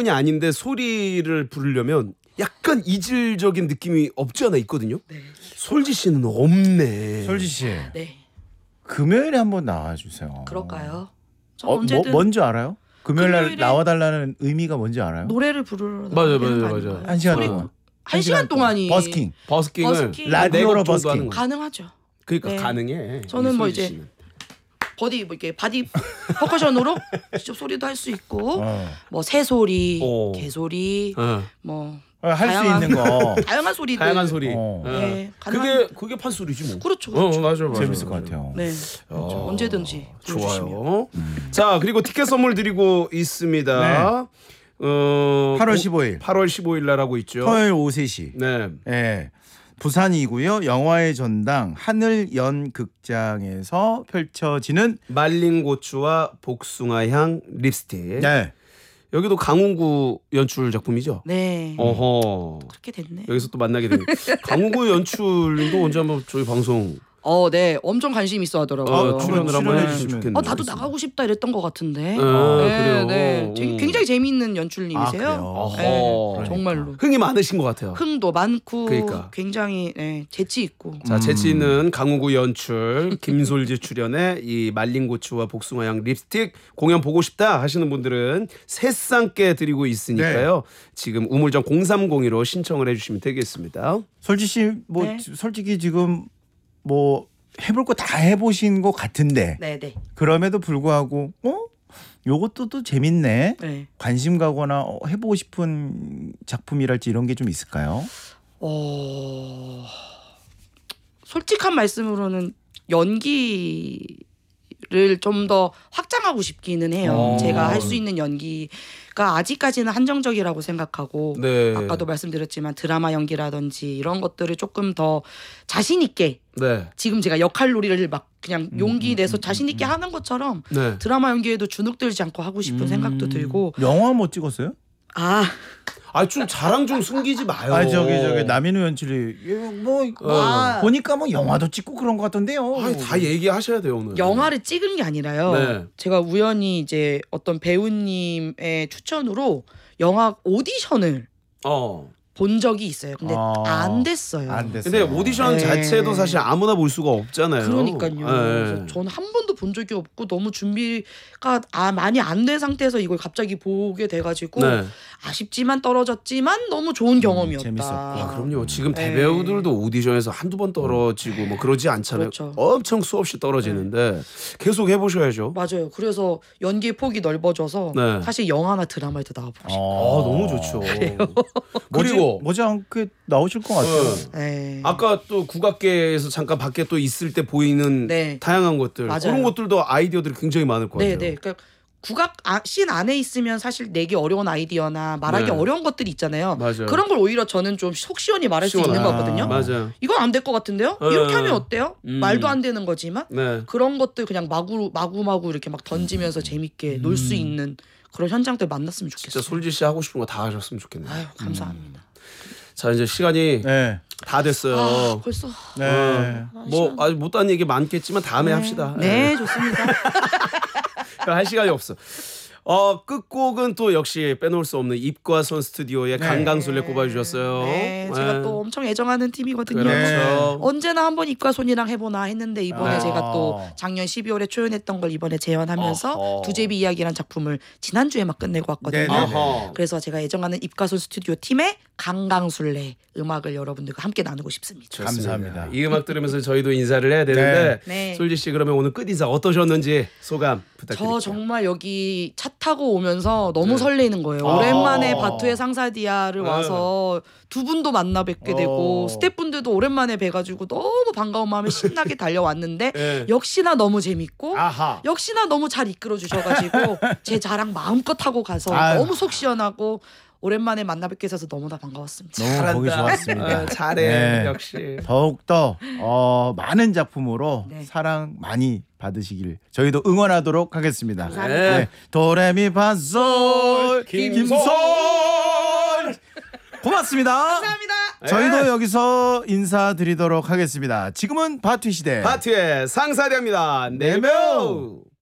기본이 아닌데 소리를 부르려면 약간 이질적인 느낌이 없지 않아 있거든요. 네. 솔지 씨는 없네. 솔지 씨. 네. 금요일에 한번 나와주세요. 그럴까요? 저 언제든 뭔지 알아요? 금요일날 금요일에 나와달라는 의미가 뭔지 알아요? 노래를 부르러 맞아요, 나가는 거 맞아요, 아닌가요? 맞아요. 한 시간 소리- 동안. 한 시간 동안이 버스킹. 버스킹을 버스킹. 라디오로 네 곡 정도 버스킹. 하는 거예요. 가능하죠. 그러니까 네. 가능해. 저는 우리 뭐 솔지 이제 씨는. 버디 뭐 이렇게 바디 퍼커션으로 직접 소리도 할 수 있고 어. 뭐 새소리, 어. 개소리, 어. 뭐 할 수 다양한- 있는 거. 다양한 소리들. 다양한 소리. 어. 어. 네, 가능한- 그게 판소리지 뭐. 그렇죠. 그렇죠. 맞아. 재밌을 것 같아요. 네. 어, 언제든지 불러주시면. 좋아요. 자, 그리고 티켓 선물 드리고 있습니다. 8월 15일 8월 15일 날 하고 있죠. 토요일 오후 3시. 네. 예. 부산이고요. 영화의 전당 하늘연극장에서 펼쳐지는 말린 고추와 복숭아 향 립스틱. 네. 여기도 강훈구 연출 작품이죠. 네. 어허. 그렇게 됐네. 여기서 또 만나게 됩니다. 강훈구 연출님도 언제 한번 저희 방송 네. 엄청 관심 있어 하더라고요. 출연을 한번 출연해 해주시면 주시면. 좋겠네요. 나도 나가고 싶다 이랬던 것 같은데. 그래요. 네. 굉장히 재미있는 아, 연출님이세요. 그래요? 어허. 네, 정말로. 흥이 많으신 것 같아요. 흥도 많고 그러니까. 굉장히 재치 있고. 자, 재치 있는 강우구 연출, 김솔지 출연의 이 말린 고추와 복숭아향 립스틱 공연 보고 싶다 하시는 분들은 새싹게 드리고 있으니까요. 지금 우물정 0302로 신청을 해주시면 되겠습니다. 솔지 씨 뭐 네. 솔직히 지금 뭐 해볼 거 다 해보신 것 같은데 네네. 그럼에도 불구하고 요것도 또 재밌네. 네. 관심 가거나 해보고 싶은 작품이랄지 이런 게 좀 있을까요? 솔직한 말씀으로는 연기를 좀 더 확장하고 싶기는 해요. 제가 할 수 있는 연기가 아직까지는 한정적이라고 생각하고 네. 아까도 말씀드렸지만 드라마 연기라든지 이런 것들을 조금 더 자신 있게 네. 지금 제가 역할놀이를 막 그냥 용기 내서 자신 있게 하는 것처럼 네. 드라마 연기에도 주눅들지 않고 하고 싶은 생각도 들고 영화 뭐 찍었어요? 좀 자랑 좀 숨기지 마요. 저기 남인우 연출이 보니까 뭐 영화도 찍고 그런 것 같던데요. 다 얘기하셔야 돼요 오늘. 영화를 찍은 게 아니라요. 네. 제가 우연히 이제 어떤 배우님의 추천으로 영화 오디션을 본 적이 있어요. 근데 안 됐어요. 안 됐어요. 근데 오디션 네. 자체도 사실 아무나 볼 수가 없잖아요. 그러니까요. 네. 그래서 저는 한 번도 본 적이 없고 너무 준비가 많이 안 된 상태에서 이걸 갑자기 보게 돼가지고 네. 아쉽지만 떨어졌지만 너무 좋은 경험이었다. 재밌었고. 그럼요. 지금 네. 대배우들도 오디션에서 한두 번 떨어지고 뭐 그러지 않잖아요. 그렇죠. 엄청 수없이 떨어지는데 계속 해보셔야죠. 맞아요. 그래서 연기의 폭이 넓어져서 네. 사실 영화나 드라마에도 나와보고 싶어요. 너무 좋죠. 그리고 머지않게 나오실 것 같아요. 네. 아까 또 국악계에서 잠깐 밖에 또 있을 때 보이는 네. 다양한 것들 맞아요. 그런 것들도 아이디어들이 굉장히 많을 것 같아요. 네. 그러니까 국악 씬 안에 있으면 사실 내기 어려운 아이디어나 말하기 네. 어려운 것들이 있잖아요. 맞아요. 그런 걸 오히려 저는 좀 속 시원히 말할 수 있는 거거든요. 맞아요. 이건 안 될 것 같은데요? 이렇게 하면 어때요? 말도 안 되는 거지만 네. 그런 것들 그냥 마구마구 이렇게 막 던지면서 재밌게 놀 수 있는 그런 현장들 만났으면 진짜 좋겠어요. 솔지 씨 하고 싶은 거 다 하셨으면 좋겠네요. 아유 감사합니다. 자 이제 시간이 네. 다 됐어요. 벌써 네. 뭐 아직 못한 얘기 많겠지만 다음에 합시다. 네 좋습니다. 할 시간이 없어. 끝곡은 또 역시 빼놓을 수 없는 입과선 스튜디오의 강강술래 꼽아주셨어요. 네, 제가 또 엄청 애정하는 팀이거든요. 그렇죠. 언제나 한번 입과손이랑 해보나 했는데 이번에 네. 제가 또 작년 12월에 초연했던 걸 이번에 재현하면서 어허. 두제비 이야기란 작품을 지난주에 막 끝내고 왔거든요. 네네네. 어허. 그래서 제가 애정하는 입과손 스튜디오 팀의 강강술래 음악을 여러분들과 함께 나누고 싶습니다. 좋습니다. 감사합니다. 이 음악 들으면서 저희도 인사를 해야 되는데 네. 솔지 씨 그러면 오늘 끝 인사 어떠셨는지 소감 부탁드릴게요. 저 정말 여기 차 타고 오면서 너무 네. 설레이는 거예요. 오랜만에 바투의 상사디아를 네. 와서 두 분도 만나 뵙게 되고 스태프분들도 오랜만에 뵈가지고 너무 반가운 마음에 신나게 달려왔는데 네. 역시나 너무 재밌고 아하. 역시나 너무 잘 이끌어 주셔가지고 제 자랑 마음껏 하고 가서 아유. 너무 속 시원하고 오랜만에 만나 뵙게 돼서 너무나 반가웠습니다. 너무 보기 좋았습니다. 잘해 네. 역시. 더욱더 많은 작품으로 네. 사랑 많이 받으시길 저희도 응원하도록 하겠습니다. 감사합니다. 네. 도레미파솔 김솔 고맙습니다. 감사합니다. 저희도 여기서 인사드리도록 하겠습니다. 지금은 바투 시대 파트의 상사대입니다. 네명.